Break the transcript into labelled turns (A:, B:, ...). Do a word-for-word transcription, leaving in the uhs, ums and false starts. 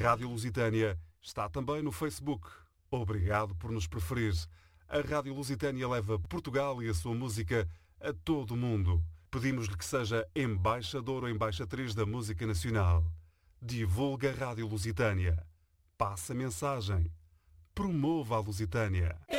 A: Rádio Lusitânia está também no Facebook. Obrigado por nos preferir. A Rádio Lusitânia leva Portugal e a sua música a todo o mundo. Pedimos-lhe que seja embaixador ou embaixatriz da música nacional. Divulga a Rádio Lusitânia. Passa a mensagem. Promova a Lusitânia.